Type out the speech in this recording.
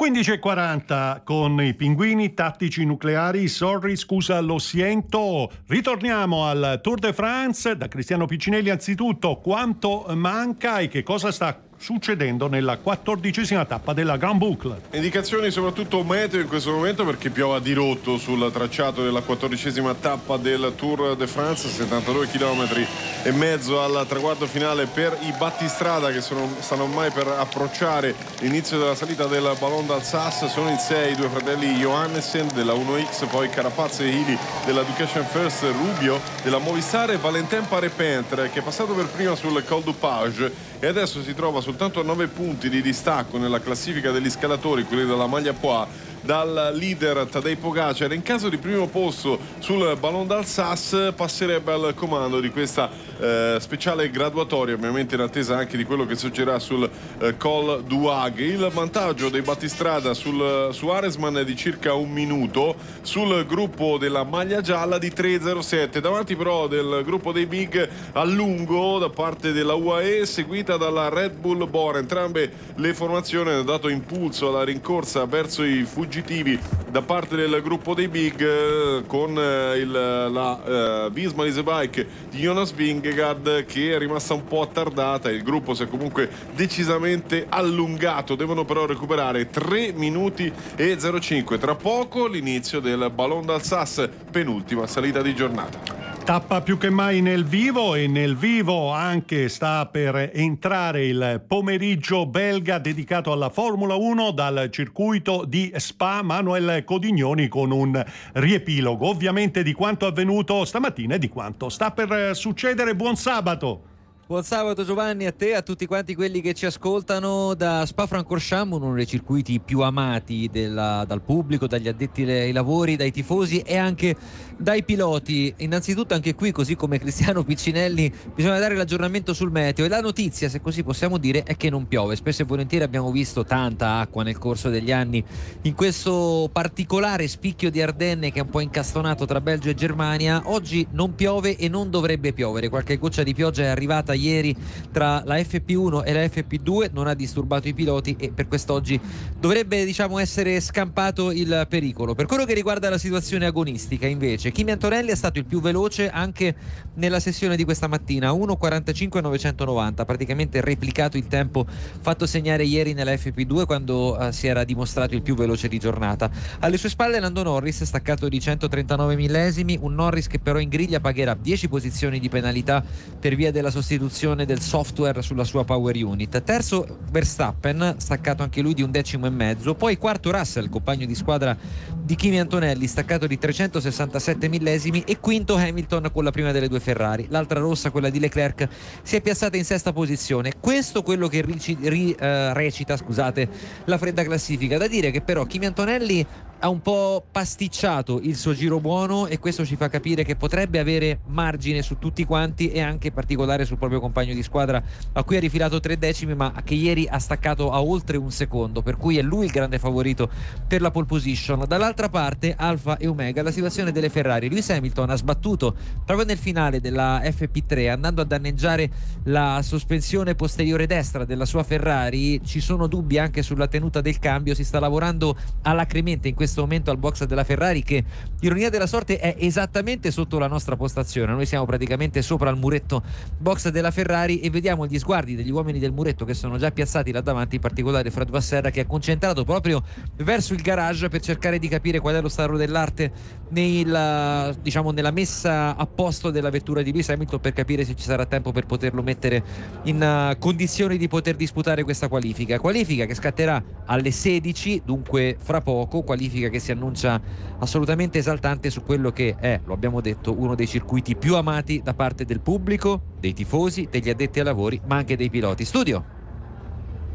15:40 con i pinguini tattici nucleari. Sorry, scusa, lo siento. Ritorniamo al Tour de France da Cristiano Piccinelli. Anzitutto, quanto manca e che cosa sta succedendo nella 14ª tappa della Grand Boucle? Indicazioni soprattutto meteo in questo momento, perché piove a dirotto sul tracciato della 14ª tappa del Tour de France, 72 km e mezzo al traguardo finale per i battistrada che stanno ormai per approcciare l'inizio della salita del Ballon d'Alsace. Sono in 6 i due fratelli Johannessen della 1X, poi Carapaz e Hili della Education First, Rubio della Movistar e Valentin Parepintre, che è passato per prima sul Col du Page e adesso si trova soltanto a 9 punti di distacco nella classifica degli scalatori, quelli della maglia Poix, dal leader Tadej Pogacar. In caso di primo posto sul Ballon d'Alsace passerebbe al comando di questa speciale graduatoria, ovviamente in attesa anche di quello che succederà sul Col du Hague. Il vantaggio dei battistrada su Aresman è di circa un minuto, sul gruppo della maglia gialla di 3:07, davanti però del gruppo dei big a lungo da parte della UAE, seguita dalla Red Bull Bora. Entrambe le formazioni hanno dato impulso alla rincorsa verso i fuggitivi da parte del gruppo dei big, con la Visma Leasebike di Jonas Vingegaard che è rimasta un po' attardata. Il gruppo si è comunque decisamente allungato, devono però recuperare 3 minuti e 05. Tra poco l'inizio del Ballon d'Alsace, penultima salita di giornata. Tappa più che mai nel vivo, e nel vivo anche sta per entrare il pomeriggio belga dedicato alla Formula 1 dal circuito di Spa. Manuel Codignoni con un riepilogo ovviamente di quanto avvenuto stamattina e di quanto sta per succedere. Buon sabato! Buon sabato Giovanni, a te e a tutti quanti quelli che ci ascoltano da Spa-Francorchamps, uno dei circuiti più amati dal pubblico, dagli addetti ai lavori, dai tifosi e anche dai piloti. Innanzitutto anche qui, così come Cristiano Piccinelli, bisogna dare l'aggiornamento sul meteo, e la notizia, se così possiamo dire, è che non piove. Spesso e volentieri abbiamo visto tanta acqua nel corso degli anni in questo particolare spicchio di Ardenne che è un po' incastonato tra Belgio e Germania. Oggi non piove e non dovrebbe piovere. Qualche goccia di pioggia è arrivata ieri tra la FP1 e la FP2, non ha disturbato i piloti e per quest'oggi dovrebbe, essere scampato il pericolo. Per quello che riguarda la situazione agonistica, invece, Kimi Antonelli è stato il più veloce anche nella sessione di questa mattina, 1:45.990, praticamente replicato il tempo fatto segnare ieri nella FP2 quando si era dimostrato il più veloce di giornata. Alle sue spalle Lando Norris, staccato di 139 millesimi, un Norris che però in griglia pagherà 10 posizioni di penalità per via della sostituzione del software sulla sua power unit. Terzo Verstappen, staccato anche lui di 1,5 decimi. Poi quarto Russell, compagno di squadra di Kimi Antonelli, staccato di 367 millesimi, e quinto Hamilton con la prima delle due Ferrari. L'altra rossa, quella di Leclerc, si è piazzata in sesta posizione. Questo quello che recita la fredda classifica. Da dire che però Kimi Antonelli ha un po' pasticciato il suo giro buono, e questo ci fa capire che potrebbe avere margine su tutti quanti, e anche in particolare sul proprio compagno di squadra, a cui ha rifilato 3 decimi ma che ieri ha staccato a oltre un secondo, per cui è lui il grande favorito per la pole position. Dall'altra parte, Alfa e Omega, la situazione delle Ferrari. Lewis Hamilton ha sbattuto proprio nel finale della FP3, andando a danneggiare la sospensione posteriore destra della sua Ferrari. Ci sono dubbi anche sulla tenuta del cambio, si sta lavorando alacremente in questo momento al box della Ferrari, che, ironia della sorte, è esattamente sotto la nostra postazione. Noi siamo praticamente sopra il muretto box della Ferrari e vediamo gli sguardi degli uomini del muretto che sono già piazzati là davanti, in particolare Fred Vasseur, che è concentrato proprio verso il garage per cercare di capire qual è lo stato dell'arte nella messa a posto della vettura di Lewis Hamilton, per capire se ci sarà tempo per poterlo mettere in condizioni di poter disputare questa qualifica che scatterà alle 16, dunque fra poco. Qualifica che si annuncia assolutamente esaltante su quello che è, lo abbiamo detto, uno dei circuiti più amati da parte del pubblico, dei tifosi, degli addetti ai lavori, ma anche dei piloti. Studio.